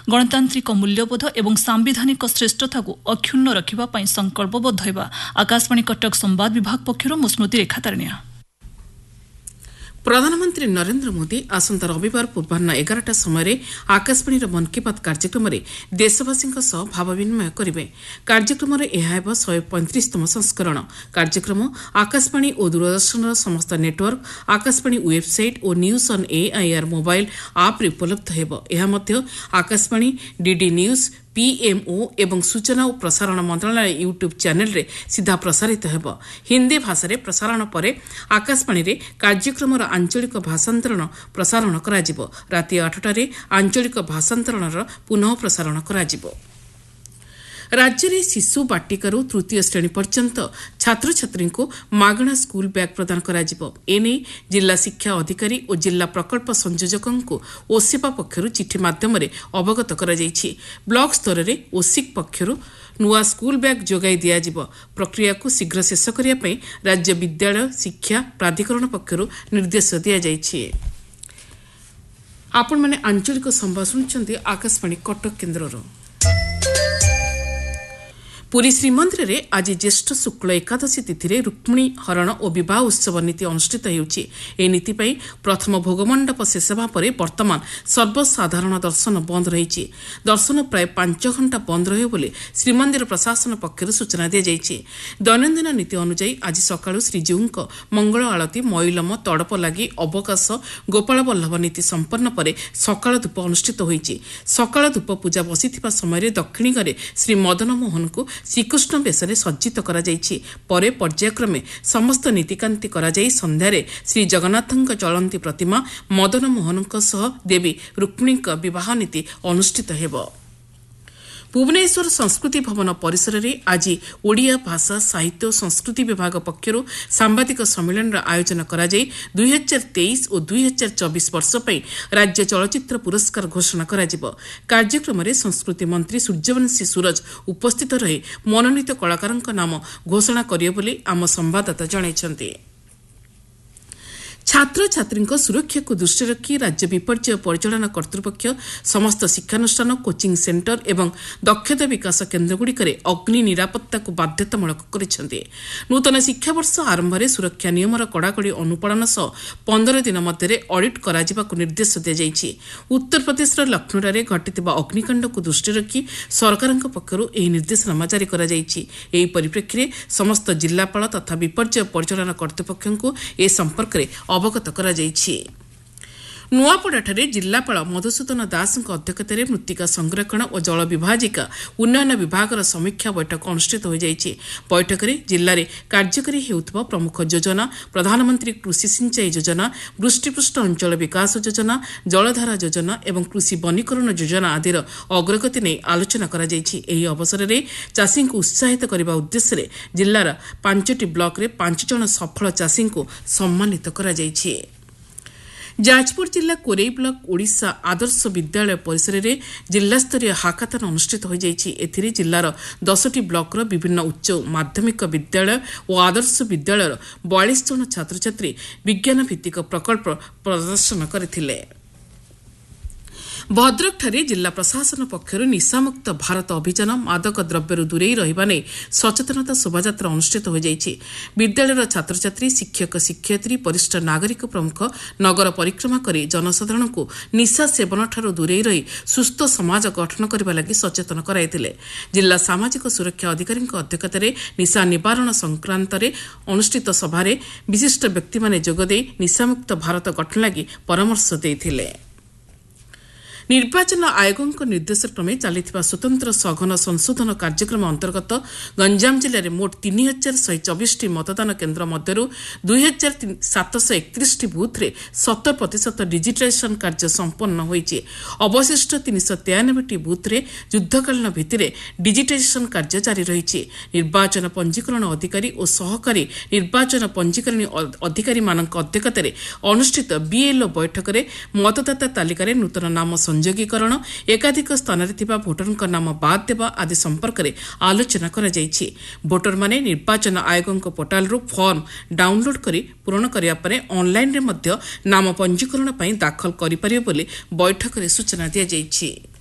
गणतांत्रिक मूल्यबोध और सांविधानिक श्रेष्ठता को अक्षुण्ण रखा संकल्पबद्ध होगा आकाशवाणी कटक संवाद विभाग पक्षर मो स्मृति रेखा तारिणिया। प्रधानमंत्री नरेंद्र मोदी आसंता रविवार पूर्वाह्न 11टा समय आकाशवाणी मन की बात कार्यक्रम देशवासी भाव विनिमय करेंगे। कार्यक्रम 135तम संस्करण। कार्यक्रम आकाशवाणी और दूरदर्शन समस्त नेटवर्क आकाशवाणी वेबसाइट और न्यूज ऑन एआईआर मोबाइल आप उपलब्ध हेबो। यह मध्य आकाशवाणी डीडी न्यूज पीएमओ एवं सूचना और प्रसारण मंत्रालय यूट्यूब चैनल रे सीधा प्रसारित हेबो। हिंदी भाषा प्रसारण पर आकाशवाणी रे कार्यक्रम आंचलिक भाषांतरण प्रसारण कराजिबो। राति 8टारे आंचलिक भाषांतरण पुनः प्रसारण कराजिबो। राज्य में शिशु बाटिकारु तृतीय श्रेणी पर्यंत छात्र छात्री को मागणा स्कूल बैग प्रदान कराजिबो। एने जिला शिक्षा अधिकारी और जिला प्रकल्प संयोजकों को ओसेपा पक्षरु चिठी माध्यम अवगत करा जायछि। ब्लॉक स्तर में ओसिक पक्षरु नुआ स्कूल बैग जोगाई दियाजिबो। प्रक्रिया को शीघ्र शेष करिया पई राज्य विद्यालय शिक्षा प्राधिकरण पक्षरु निर्देश दिया जायछि। आपण माने आंचलिक संवाद सुनछन्ती आकाशवाणी कटक केन्द्ररो। पुरी श्रीमंदिर रे आज ज्येष्ठ शुक्ल एकादशी तिथि रुक्मिणी हरण और बह उत्सव नीति अनुष्ठित होउछि। ए नीति पई प्रथम भोगमंडप शेष हेबा परे वर्तमान सर्वसाधारण दर्शन बंद रहिछि। दर्शन प्राय 5 घंटा बंद रहिबो बोली श्रीमंदिर प्रशासन पक्षरु सूचना दिया जायछि। दैनंदिन नीति अनुसार आज सकाळु श्रीजीउक मंगल आळती मईलम तड़प लागि अवकाश गोपाल बल्लभ नीति संपन्न परे सकाळ धूप अनुष्ठित होइछि। सकाळ धूप पूजा बसिथिबा समय दक्षिणी घरे श्री मदन मोहन को श्रीकृष्ण बेशरे सज्जित करा जायछि। परे पर्यायक्रमे समस्त नीतिकांति करा जाई संध्यारे श्री जगन्नाथଙ୍କ चलंती प्रतिमा मदन मोहनଙ୍କ सह देवी रुक्मिणीଙ୍କ विवाह नीति अनुष्ठित हेबो। भुवनेश्वर संस्कृति भवन परिसर में आज ओडिया भाषा साहित्य और संस्कृति विभाग पक्षरु सांबादिक सम्मेलन आयोजन करा जाई 2023 और 2024 वर्ष पई राज्य चलचित्र पुरस्कार घोषणा करा जिवो। कार्यक्रम में संस्कृति मंत्री सूर्यवंशी सूरज उपस्थित रही मनोनीत कलाकारଙ୍କ नाम घोषणा करियो बोली आम संवाददाता जणाइछन्ति। छात्र छात्री सुरक्षा को दृष्टि रखी राज्य विपर्यय परिचालना कर्तृपक्ष समस्त शिक्षानुष्ठान कोचिंग सेंटर एवं दक्षता विकास केन्द्रगुड़िक अग्नि निरापत्ता को बाध्यतामूलक करिसेंति। नूतन शिक्षा वर्ष आरंभ में सुरक्षा नियमर कड़ाकड़ी अनुपालन सह 15 दिन मध्य ऑडिट कराजिबाकु निर्देश दिया जायछि। उत्तर प्रदेश लखनऊ घटिथिबा अग्निकांड को दृष्टि रखी सरकारक पक्षरु एही निर्देशनामा जारी करा जायछि। एही परिप्रेक्षी समस्त जिलापाल तथा विपर्यय परिचालना कर्तृपक्षको ए संपर्क में अवगत करा जायछि। नुआपड़ाଠାରେ जिलापाल मधुसूदन दासଙ୍କ अध्यक्षताରେ मृत्तिका संरक्षण और जल विभाजिका उन्नयन विभागर समीक्षा बैठक अनुष्ठित हो जायछि। बैठकରେ जिल्लाରେ कार्यकारी हेउଥିବା प्रमुख योजना प्रधानमंत्री कृषि सिंचाई योजना वृष्टिपृष्ठ अंचल विकास योजना जलधारा योजना एवं कृषि वनीकरण योजना आदिर अग्रगति नै आलोचना करा जायछि। एही अवसररे चाषीଙ୍କୁ उत्साहित କରିବା उद्देश्य जिल्लार 5टी ब्लॉक रे 5 जण सफल चाषीଙ୍କୁ सम्मानित करा जायछि। जाजपुर जिला कोरेई ब्लॉक ओडिशा आदर्श विद्यालय परिसर में जिलास्तरीय हाकाथन अनुष्ठित हो जायछि। एथिरे जिल्लार 10टी ब्लॉकर विभिन्न उच्च माध्यमिक विद्यालय और आदर्श विद्यालय 42 जन छात्र छात्री विज्ञान भित्तिक प्रकल्प प्रदर्शन करथिले। भद्रक ठारे जिला प्रशासन पक्षरु निशामुक्त भारत अभियान मादक द्रव्यरू दूरेई रहिबा नै सचेतनता शोभायात्रा अनुष्ठित हो जायछि। विद्यालयर छात्र छात्री शिक्षक शिक्षयित्री वरिष्ठ नागरिक प्रमुख नगर परिक्रमा करी जनसाधारण को निशा सेवन ठारू दूरेई रही सुस्थ समाज गठन करबा लागि सचेतन कराइथिले। जिला सामाजिक सुरक्षा अधिकारी अध्यक्षतार निशा निवारण संक्रांत अनुष्ठित सभारे विशिष्ट व्यक्ति माने जोगदे निशामुक्त भारत गठन लागि परामर्श देइथिले। निर्वाचन आयोगଙ୍କ निर्देशक्रमे चलिथिबा स्वतंत्र सघन संशोधन कार्यक्रम अंतर्गत गंजाम जिले में मोट 3124 मतदान केन्द्र मध्यरु 2731 बूथ रे 70% डिजिटाइजेशन कार्य संपन्न होईछि। अवशिष्ट 393 बूथ रे युद्धकालीन भित्तिरे डिजिटाइजेशन कार्य जारी रहिछि। निर्वाचन पंजीकरण अधिकारी और सहकारी निर्वाचन पंजीकरण अधिकारी मानक अध्यक्षतार अनुष्ठित बीएलओ बैठक में मतदाता तालिकार नूतन नाम संयोगीकरण एकाधिक स्थान भोटरଙ୍କ नाम बाद देवा आदि संपर्क में आलोचना करा जायछि। भोटर माने निर्वाचन आयोगଙ୍କ पोर्टालरू फॉर्म डाउनलोड करी पूरण करिया परे ऑनलाइन रे मध्य नाम पंजीकरण पई दाखल करि परिबे बोली बैठक रे सूचना दिया जायछि।